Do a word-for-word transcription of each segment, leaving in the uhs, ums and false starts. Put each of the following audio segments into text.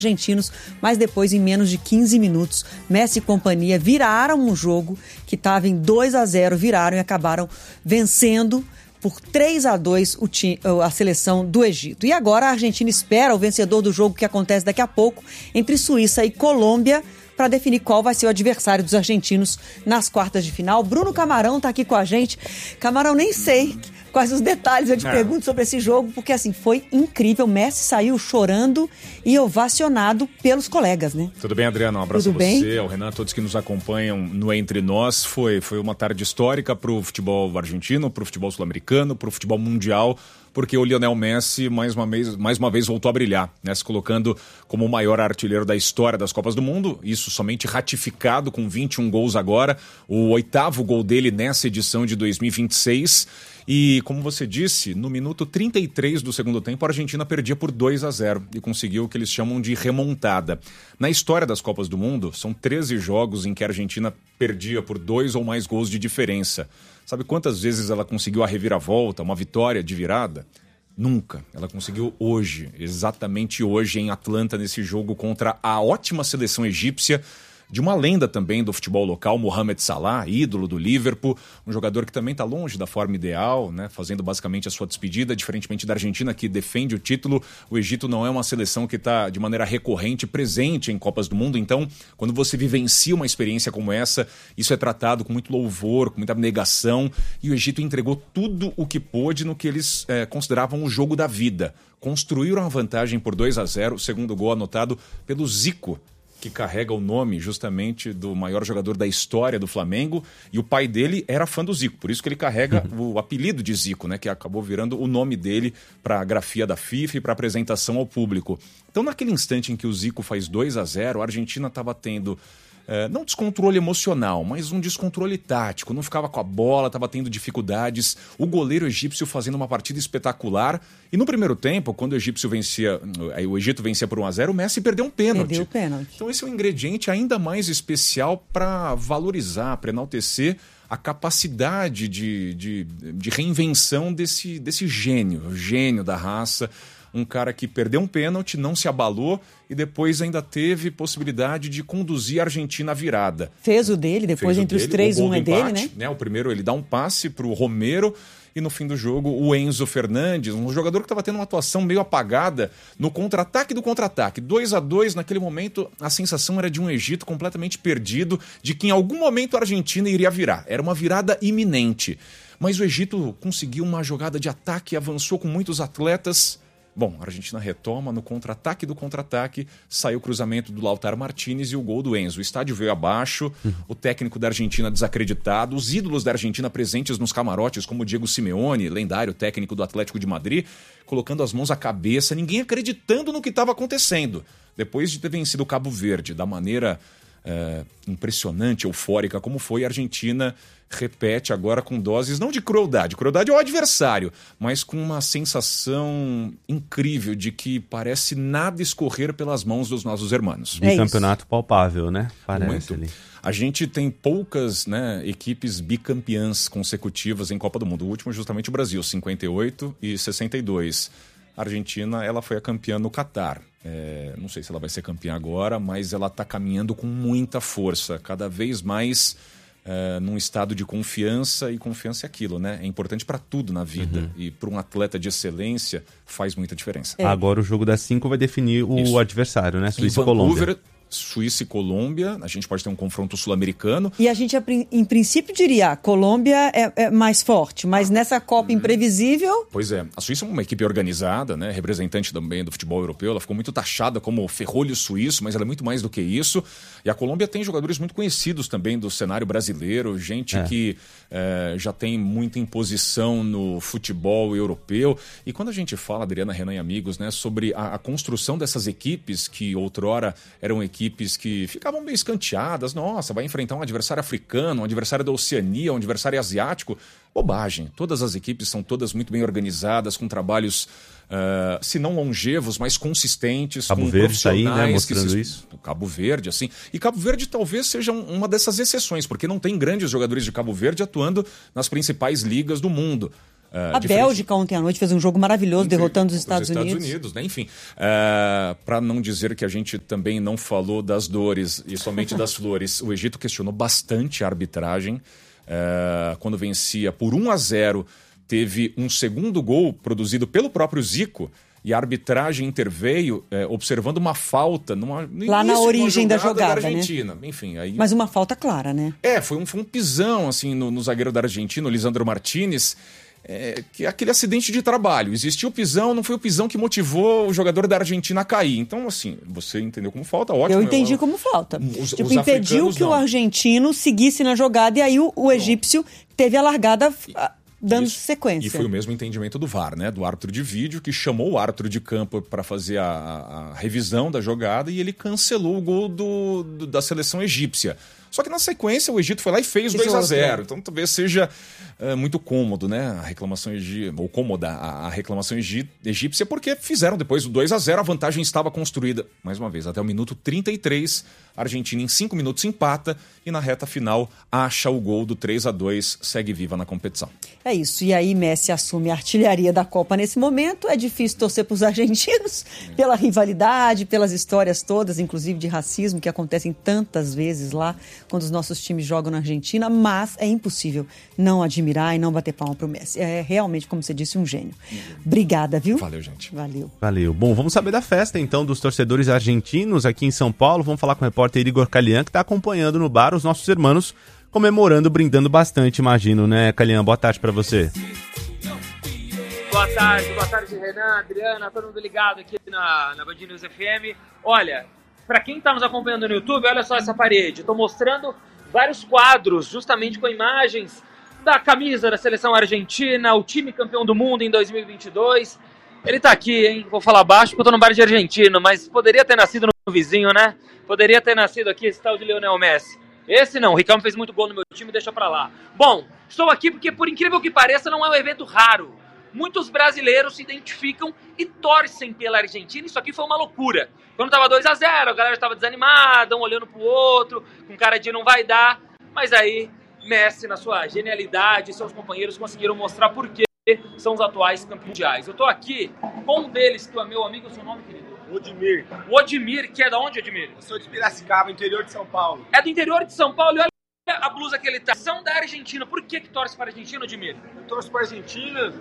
argentinos, mas depois, em menos de quinze minutos, Messi e companhia viraram um jogo que estava em dois a zero, viraram e acabaram vencendo por três a dois o time, a seleção do Egito. E agora a Argentina espera o vencedor do jogo que acontece daqui a pouco entre Suíça e Colômbia para definir qual vai ser o adversário dos argentinos nas quartas de final. Bruno Camarão está aqui com a gente. Camarão, nem sei quais os detalhes eu te é. pergunto sobre esse jogo, porque assim, foi incrível. Messi saiu chorando e ovacionado pelos colegas, né? Tudo bem, Adriano? Um abraço Tudo a bem? você, ao Renan, a todos que nos acompanham no Entre Nós. Foi, foi uma tarde histórica para o futebol argentino, para o futebol sul-americano, para o futebol mundial, porque o Lionel Messi mais uma vez, mais uma vez voltou a brilhar, né? Se colocando como o maior artilheiro da história das Copas do Mundo, isso somente ratificado com vinte e um gols agora, o oitavo gol dele nessa edição de dois mil e vinte e seis. E, como você disse, no minuto trinta e três do segundo tempo, a Argentina perdia por dois a zero e conseguiu o que eles chamam de remontada. Na história das Copas do Mundo, são treze jogos em que a Argentina perdia por dois ou mais gols de diferença. Sabe quantas vezes ela conseguiu a reviravolta, uma vitória de virada? Nunca. Ela conseguiu hoje, exatamente hoje, em Atlanta, nesse jogo contra a ótima seleção egípcia, de uma lenda também do futebol local, Mohamed Salah, ídolo do Liverpool, um jogador que também está longe da forma ideal, né, fazendo basicamente a sua despedida, diferentemente da Argentina, que defende o título. O Egito não é uma seleção que está de maneira recorrente presente em Copas do Mundo, então quando você vivencia uma experiência como essa, isso é tratado com muito louvor, com muita abnegação, e o Egito entregou tudo o que pôde no que eles é, consideravam o jogo da vida. Construíram a vantagem por dois a zero, o segundo gol anotado pelo Zico, que carrega o nome justamente do maior jogador da história do Flamengo, e o pai dele era fã do Zico, por isso que ele carrega uhum. o apelido de Zico, né, que acabou virando o nome dele para a grafia da FIFA e para a apresentação ao público. Então, naquele instante em que o Zico faz dois a zero, a Argentina estava tendo É, não descontrole emocional, mas um descontrole tático. Não ficava com a bola, estava tendo dificuldades. O goleiro egípcio fazendo uma partida espetacular. E no primeiro tempo, quando o egípcio vencia, o Egito vencia por um a zero, o Messi perdeu um pênalti. Perdeu o pênalti. Então esse é um ingrediente ainda mais especial para valorizar, para enaltecer a capacidade de, de, de reinvenção desse, desse gênio, o gênio da raça. Um cara que perdeu um pênalti, não se abalou e depois ainda teve possibilidade de conduzir a Argentina à virada. Fez o dele, depois Fez entre dele, os três, um é empate, dele, né? né? O primeiro ele dá um passe para o Romero e no fim do jogo o Enzo Fernandes, um jogador que estava tendo uma atuação meio apagada no contra-ataque do contra-ataque. dois a dois, naquele momento a sensação era de um Egito completamente perdido, de que em algum momento a Argentina iria virar. Era uma virada iminente. Mas o Egito conseguiu uma jogada de ataque, avançou com muitos atletas. Bom, a Argentina retoma no contra-ataque do contra-ataque, saiu o cruzamento do Lautaro Martinez e o gol do Enzo. O estádio veio abaixo, uhum. o técnico da Argentina desacreditado, os ídolos da Argentina presentes nos camarotes, como o Diego Simeone, lendário técnico do Atlético de Madrid, colocando as mãos à cabeça, ninguém acreditando no que estava acontecendo. Depois de ter vencido o Cabo Verde da maneira é, impressionante, eufórica, como foi, a Argentina repete agora com doses não de crueldade, crueldade é o adversário, mas com uma sensação incrível de que parece nada escorrer pelas mãos dos nossos irmãos. Um é campeonato palpável, né? Parece Muito. Ali. A gente tem poucas, né, equipes bicampeãs consecutivas em Copa do Mundo. O último justamente o Brasil, cinquenta e oito e sessenta e dois. A Argentina, ela foi a campeã no Catar. É, não sei se ela vai ser campeã agora, mas ela está caminhando com muita força, cada vez mais é, num estado de confiança, e confiança é aquilo, né? É importante para tudo na vida, uhum. e para um atleta de excelência faz muita diferença. É. Agora o jogo das cinco vai definir o Isso. adversário, né? Suíça e Colômbia. Suíça e Colômbia, a gente pode ter um confronto sul-americano. E a gente, em princípio, diria, a Colômbia é, é mais forte, mas nessa Copa imprevisível... Pois é, a Suíça é uma equipe organizada, né, representante também do futebol europeu, ela ficou muito taxada como ferrolho suíço, mas ela é muito mais do que isso. E a Colômbia tem jogadores muito conhecidos também do cenário brasileiro, gente é. que é, já tem muita imposição no futebol europeu. E quando a gente fala, Adriana, Renan e amigos, né, sobre a, a construção dessas equipes que outrora eram equipes equipes que ficavam meio escanteadas, nossa, vai enfrentar um adversário africano, um adversário da Oceania, um adversário asiático. Bobagem, todas as equipes são todas muito bem organizadas, com trabalhos, uh, se não longevos, mas consistentes. Cabo com Verde está aí, né, mostrando se... isso. Cabo Verde, assim. E Cabo Verde talvez seja uma dessas exceções, porque não tem grandes jogadores de Cabo Verde atuando nas principais ligas do mundo. Uh, a Bélgica ontem à noite fez um jogo maravilhoso, Incrível, derrotando os Estados, os Estados Unidos. Unidos, né? Enfim, uh, para não dizer que a gente também não falou das dores e somente das flores, o Egito questionou bastante a arbitragem. Uh, quando vencia por um a zero, teve um segundo gol produzido pelo próprio Zico, e a arbitragem interveio é, observando uma falta numa, no lá na origem da jogada, da Argentina. Né? Enfim, aí... Mas uma falta clara, né? É, foi um, foi um pisão assim, no, no zagueiro da Argentina, o Lisandro Martinez, é, que é aquele acidente de trabalho. Existiu o pisão, não foi o pisão que motivou o jogador da Argentina a cair. Então, assim, você entendeu como falta? Ótimo. Eu entendi eu, como falta. Os, tipo, os impediu que não. o argentino seguisse na jogada e aí o, o egípcio teve a largada... dando Isso. sequência. E foi o mesmo entendimento do V A R, né? Do árbitro de vídeo, que chamou o árbitro de campo para fazer a, a, a revisão da jogada e ele cancelou o gol do, do, da seleção egípcia. Só que na sequência o Egito foi lá e fez dois a zero. Então talvez seja é, muito cômodo, né? A reclamação egípcia, ou cômoda a, a reclamação egípcia, porque fizeram depois o dois a zero, a vantagem estava construída. Mais uma vez, até o minuto trinta e três, a Argentina em cinco minutos empata e na reta final acha o gol do três a dois, segue viva na competição. É isso, e aí Messi assume a artilharia da Copa nesse momento. É difícil torcer para os argentinos é. pela rivalidade, pelas histórias todas, inclusive de racismo, que acontecem tantas vezes lá quando os nossos times jogam na Argentina, mas é impossível não admirar e não bater palma para o Messi. É realmente, como você disse, um gênio. Obrigada, viu? Valeu, gente. Valeu. Valeu. Bom, vamos saber da festa, então, dos torcedores argentinos aqui em São Paulo. Vamos falar com o repórter Igor Calian, que está acompanhando no bar os nossos irmãos comemorando, brindando bastante, imagino, né, Calian? Boa tarde para você. Boa tarde, boa tarde, Renan, Adriana, todo mundo ligado aqui na, na Band News F M. Olha, para quem está nos acompanhando no YouTube, olha só essa parede. Estou mostrando vários quadros, justamente com imagens da camisa da seleção argentina, o time campeão do mundo em dois mil e vinte e dois. Ele está aqui, hein? Vou falar baixo porque eu tô no bar de argentino, mas poderia ter nascido no vizinho, né? Poderia ter nascido aqui esse tal de Lionel Messi. Esse não, o Riquelme fez muito gol no meu time, deixa pra lá. Bom, estou aqui porque, por incrível que pareça, não é um evento raro. Muitos brasileiros se identificam e torcem pela Argentina. Isso aqui foi uma loucura. Quando estava dois a zero, a galera estava desanimada, um olhando pro outro, com cara de não vai dar. Mas aí, Messi, na sua genialidade, seus companheiros conseguiram mostrar por que são os atuais campeões mundiais. Eu tô aqui com um deles, que é meu amigo, seu nome, querido? Odimir. O Odimir, que é da onde, Odimir? Eu sou de Piracicaba, interior de São Paulo. É do interior de São Paulo e olha a blusa que ele tá. São da Argentina. Por que que torce para a Argentina, Odimir? Eu torço para a Argentina.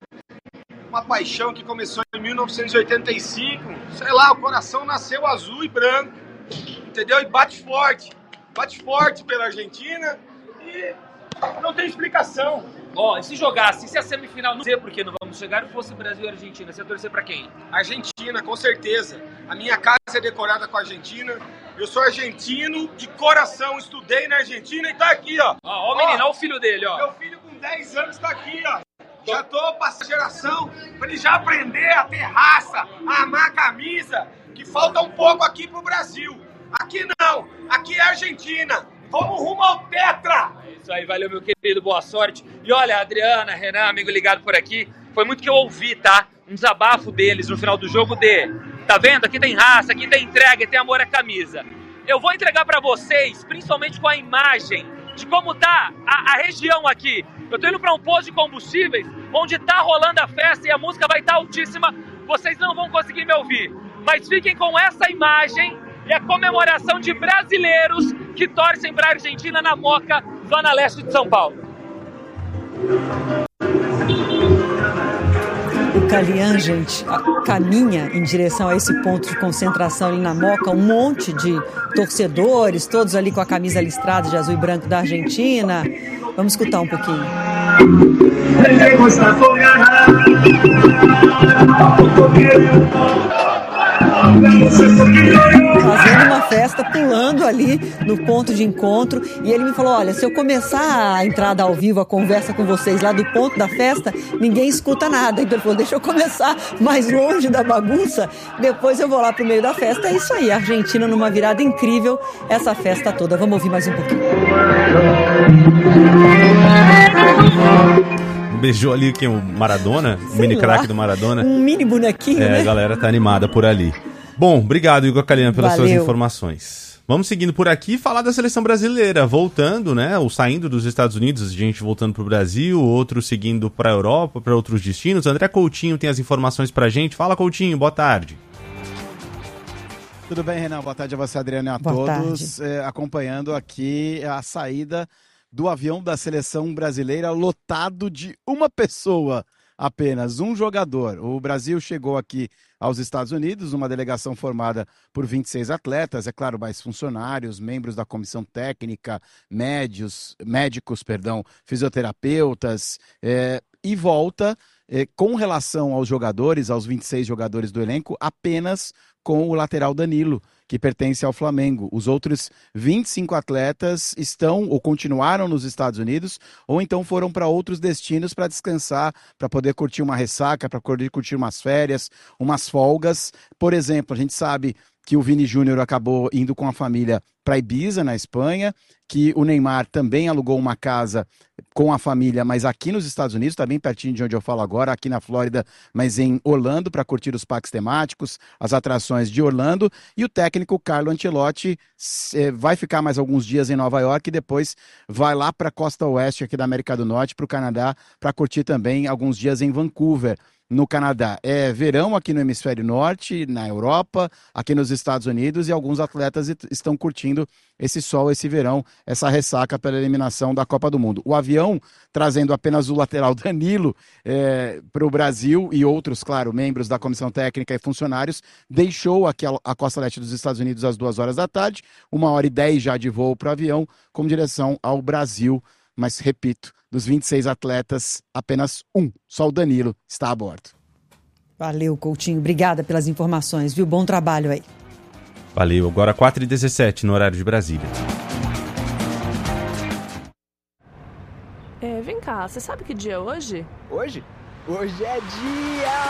Uma paixão que começou em mil novecentos e oitenta e cinco. Sei lá, o coração nasceu azul e branco. Entendeu? E bate forte. Bate forte pela Argentina e não tem explicação. Ó, oh, e se jogasse, se a semifinal, não sei por que não vamos chegar, e fosse Brasil e Argentina, você ia torcer pra quem? Argentina, com certeza. A minha casa é decorada com a Argentina. Eu sou argentino de coração, estudei na Argentina e tá aqui, ó. Ó, ó o menino, ó o filho dele, ó. Meu filho com dez anos tá aqui, ó. Já tô passando geração pra ele já aprender a ter raça, a amar a camisa, que falta um pouco aqui pro Brasil. Aqui não, aqui é Argentina. Vamos rumo ao tetra! É isso aí, valeu, meu querido, boa sorte. E olha, Adriana, Renan, amigo ligado por aqui, foi muito que eu ouvi, tá? Um desabafo deles no final do jogo de, tá vendo? Aqui tem raça, aqui tem entrega, tem amor à camisa. Eu vou entregar pra vocês, principalmente com a imagem de como tá a, a região aqui. Eu tô indo pra um posto de combustíveis, onde tá rolando a festa e a música vai estar altíssima. Vocês não vão conseguir me ouvir, mas fiquem com essa imagem e a comemoração de brasileiros que torcem para a Argentina na Moca, zona leste de São Paulo. O Calian, gente, caminha em direção a esse ponto de concentração ali na Moca, um monte de torcedores, todos ali com a camisa listrada de azul e branco da Argentina. Vamos escutar um pouquinho. Fazendo uma festa, pulando ali no ponto de encontro. E ele me falou, olha, se eu começar a entrada ao vivo, a conversa com vocês lá do ponto da festa, ninguém escuta nada. Então ele falou, deixa eu começar mais longe da bagunça, depois eu vou lá pro meio da festa. É isso aí, a Argentina numa virada incrível, essa festa toda. Vamos ouvir mais um pouquinho. Beijou ali que o Maradona, o mini craque do Maradona. Um mini bonequinho, é, né? A galera tá animada por ali. Bom, obrigado, Igor Calian, pelas Valeu. suas informações. Vamos seguindo por aqui e falar da seleção brasileira, voltando, né, ou saindo dos Estados Unidos, gente voltando para o Brasil, outros seguindo para a Europa, para outros destinos. André Coutinho tem as informações para a gente. Fala, Coutinho, boa tarde. Tudo bem, Renan? Boa tarde a você, Adriano, e a Boa todos. É, acompanhando aqui a saída do avião da seleção brasileira lotado de uma pessoa, apenas um jogador. O Brasil chegou aqui aos Estados Unidos, uma delegação formada por vinte e seis atletas, é claro, mais funcionários, membros da comissão técnica, médios, médicos, perdão, fisioterapeutas, é, e volta é, com relação aos jogadores, aos vinte e seis jogadores do elenco, apenas com o lateral Danilo, que pertence ao Flamengo. Os outros vinte e cinco atletas estão ou continuaram nos Estados Unidos ou então foram para outros destinos para descansar, para poder curtir uma ressaca, para poder curtir umas férias, umas folgas. Por exemplo, a gente sabe que o Vini Júnior acabou indo com a família para Ibiza, na Espanha, que o Neymar também alugou uma casa com a família, mas aqui nos Estados Unidos, tá bem pertinho de onde eu falo agora, aqui na Flórida, mas em Orlando, para curtir os parques temáticos, as atrações de Orlando, e o técnico Carlo Ancelotti eh, vai ficar mais alguns dias em Nova York e depois vai lá para a costa oeste aqui da América do Norte, para o Canadá, para curtir também alguns dias em Vancouver, no Canadá. É verão aqui no hemisfério norte, na Europa, aqui nos Estados Unidos, e alguns atletas estão curtindo esse sol, esse verão, essa ressaca pela eliminação da Copa do Mundo. O avião, trazendo apenas o lateral Danilo é, para o Brasil e outros, claro, membros da comissão técnica e funcionários, deixou aqui a, a costa leste dos Estados Unidos às duas horas da tarde, uma hora e dez já de voo para o avião, com direção ao Brasil. Mas, repito, dos vinte e seis atletas, apenas um, só o Danilo, está a bordo. Valeu, Coutinho. Obrigada pelas informações, viu? Bom trabalho aí. Valeu. Agora quatro e dezessete no horário de Brasília. É, vem cá, você sabe que dia é hoje? Hoje? Hoje é dia...